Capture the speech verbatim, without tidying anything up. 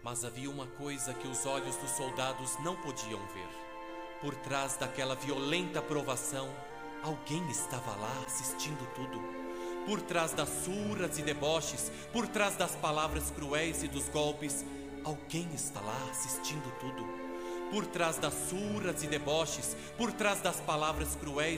Mas havia uma coisa que os olhos dos soldados não podiam ver. Por trás daquela violenta provação, alguém estava lá assistindo tudo. Por trás das surras e deboches, por trás das palavras cruéis e dos golpes, alguém está lá assistindo tudo. Por trás das surras e deboches, por trás das palavras cruéis